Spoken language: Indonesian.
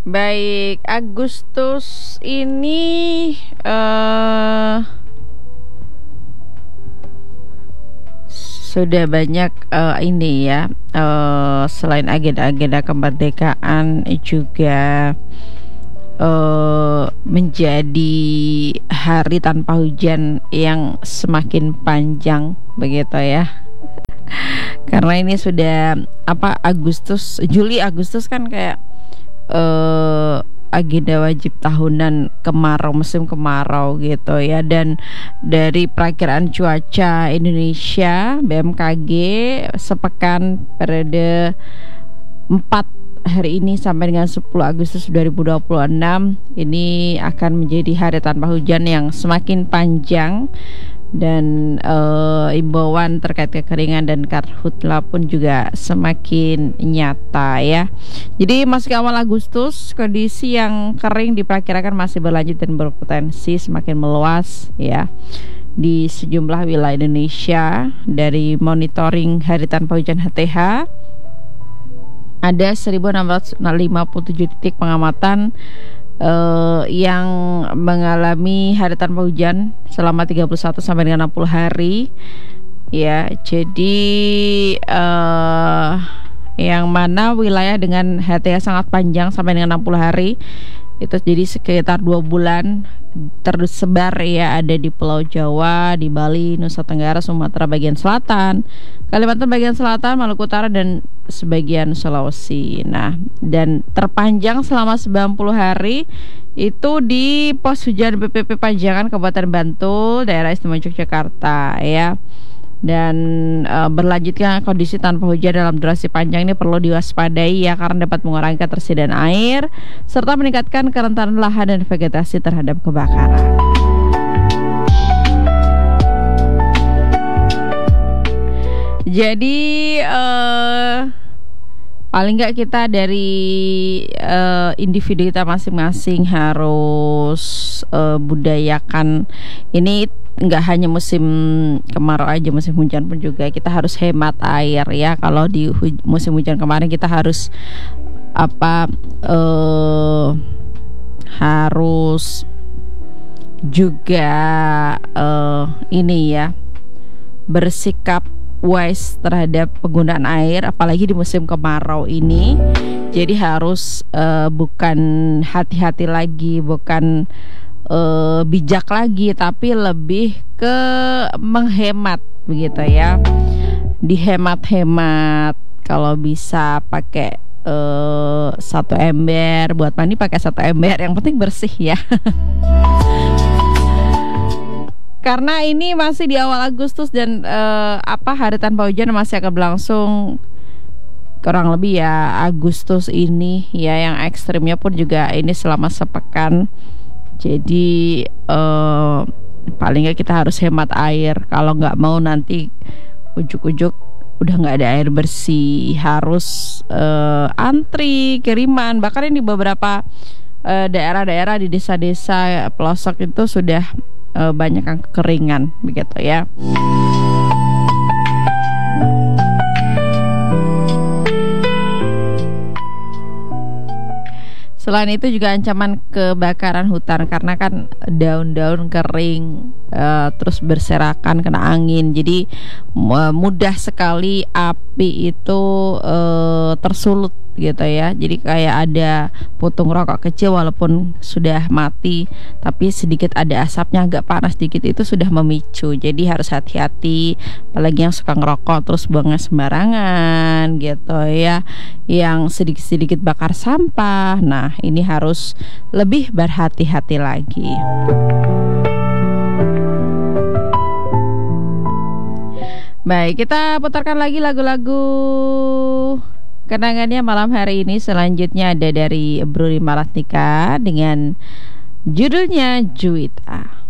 Baik, Agustus ini sudah banyak ini ya, selain agenda-agenda kemerdekaan juga menjadi hari tanpa hujan yang semakin panjang begitu ya. Karena ini sudah Juli Agustus kan kayak agenda wajib tahunan musim kemarau gitu ya. Dan dari perakiraan cuaca Indonesia BMKG sepekan periode 4 hari ini sampai dengan 10 Agustus 2026 ini akan menjadi hari tanpa hujan yang semakin panjang. Dan imbauan terkait kekeringan dan karhutla pun juga semakin nyata ya. Jadi masuk awal Agustus, kondisi yang kering diperkirakan masih berlanjut dan berpotensi semakin meluas ya di sejumlah wilayah Indonesia. Dari monitoring hari tanpa hujan HTH ada 1657 titik pengamatan yang mengalami hari tanpa hujan selama 31 sampai dengan 60 hari ya. Jadi yang mana wilayah dengan HTH sangat panjang sampai dengan 60 hari itu jadi sekitar 2 bulan tersebar ya, ada di Pulau Jawa, di Bali, Nusa Tenggara, Sumatera bagian selatan, Kalimantan bagian selatan, Maluku Utara dan sebagian Sulawesi. Nah, dan terpanjang selama 90 hari itu di pos hujan BPP Pajangan Kabupaten Bantul, Daerah Istimewa Yogyakarta ya. Dan berlanjutnya kondisi tanpa hujan dalam durasi panjang ini perlu diwaspadai ya, karena dapat mengurangi ketersediaan air serta meningkatkan kerentanan lahan dan vegetasi terhadap kebakaran. Jadi paling nggak kita dari individu kita masing-masing harus budayakan ini. Nggak hanya musim kemarau aja, musim hujan pun juga kita harus hemat air ya. Kalau di musim hujan kemarin kita harus harus juga ini ya, bersikap wise terhadap penggunaan air apalagi di musim kemarau ini. Jadi harus bukan hati-hati lagi, bukan bijak lagi, tapi lebih ke menghemat begitu ya. Dihemat-hemat, kalau bisa pakai 1 ember buat mandi, pakai 1 ember, yang penting bersih ya. Karena ini masih di awal Agustus dan hari tanpa hujan masih akan berlangsung kurang lebih ya Agustus ini ya, yang ekstrimnya pun juga ini selama sepekan. Jadi paling nggak kita harus hemat air, kalau nggak mau nanti ujuk-ujuk udah nggak ada air bersih, harus antri kiriman. Bahkan ini beberapa daerah-daerah di desa-desa pelosok itu sudah banyak yang kekeringan begitu ya. Selain itu juga ancaman kebakaran hutan, karena kan daun-daun kering terus berserakan kena angin. Jadi mudah sekali api itu tersulut gitu ya. Jadi kayak ada putung rokok kecil walaupun sudah mati, tapi sedikit ada asapnya agak panas dikit itu sudah memicu. Jadi harus hati-hati, apalagi yang suka ngerokok terus buangnya sembarangan gitu ya, yang sedikit-sedikit bakar sampah. Nah, ini harus lebih berhati-hati lagi. Baik, kita putarkan lagi lagu-lagu kenangannya malam hari ini. Selanjutnya ada dari Bruri Malatika dengan judulnya Juwita.